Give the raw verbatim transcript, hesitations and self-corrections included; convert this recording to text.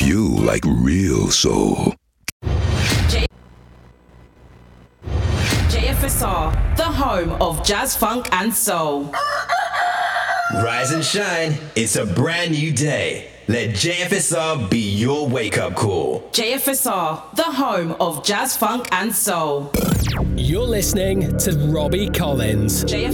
you like real soul. J- JFSR, the home of jazz, funk, and soul. Rise and shine. It's a brand new day. Let J F S R be your wake-up call. J F S R, the home of jazz, funk, and soul. You're listening to Robbie Collins. J F-